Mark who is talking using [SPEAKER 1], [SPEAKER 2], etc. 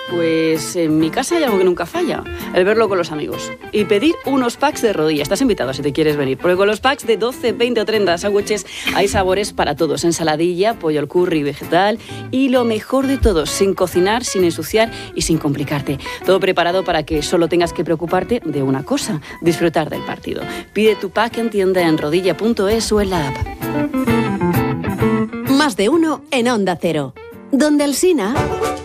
[SPEAKER 1] Pues en mi casa hay algo que nunca falla, el verlo con los amigos. Y pedir unos packs de rodilla. Estás invitado si te quieres venir, porque con los packs de 12, 20 o 30 sándwiches hay sabores para todos. Ensaladilla, pollo al curry, vegetal y lo mejor de todo, sin cocinar, sin ensuciar y sin complicarte. Todo preparado para que solo tengas que preocuparte de una cosa, disfrutar del partido. Pide tu pack en tienda en rodilla.es o en la app.
[SPEAKER 2] Más de uno en Onda Cero. Donde Alsina...